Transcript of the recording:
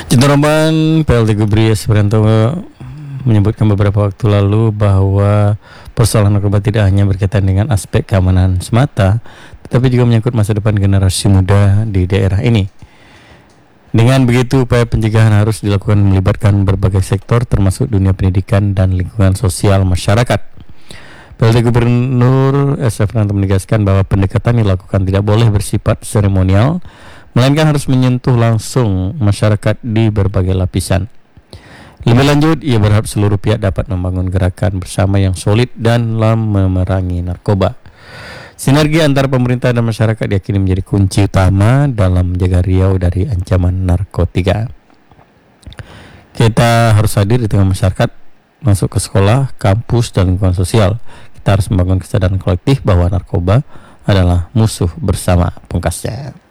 Cenderamban PLT Gubri Esperanto menyebutkan beberapa waktu lalu bahwa persoalan narkoba tidak hanya berkaitan dengan aspek keamanan semata, tetapi juga menyangkut masa depan generasi muda di daerah ini. Dengan begitu, upaya pencegahan harus dilakukan melibatkan berbagai sektor termasuk dunia pendidikan dan lingkungan sosial masyarakat. PLT Gubernur Esperanto menegaskan bahwa pendekatan yang dilakukan tidak boleh bersifat seremonial, melainkan harus menyentuh langsung masyarakat di berbagai lapisan. Lebih lanjut, ia berharap seluruh pihak dapat membangun gerakan bersama yang solid dan memerangi narkoba. Sinergi antara pemerintah dan masyarakat diyakini menjadi kunci utama dalam menjaga Riau dari ancaman narkotika. Kita harus hadir di tengah masyarakat, masuk ke sekolah, kampus, dan lingkungan sosial. Kita harus membangun kesadaran kolektif bahwa narkoba adalah musuh bersama, pungkasnya.